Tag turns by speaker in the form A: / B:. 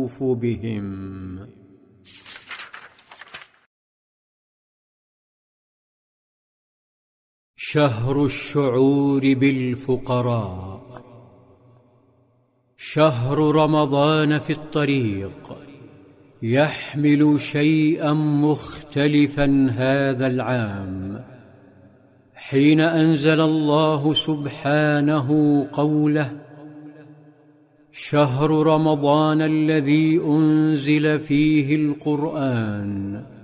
A: يلطف بهم. شهر الشعور بالفقراء. شهر رمضان في الطريق يحمل شيئا مختلفا هذا العام، حين أنزل الله سبحانه قوله: شهر رمضان الذي أنزل فيه القرآن